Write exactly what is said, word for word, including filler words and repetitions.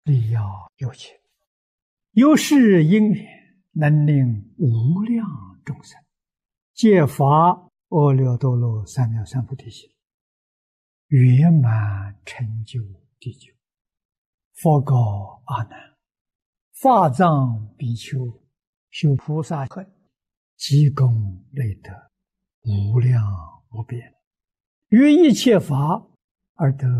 力要有情，有是因缘，能令无量众生皆发阿耨多罗三藐三菩提心，圆满成就地久。佛告阿难：法藏比丘修菩萨行，积功累德，无量无边，于一切法而得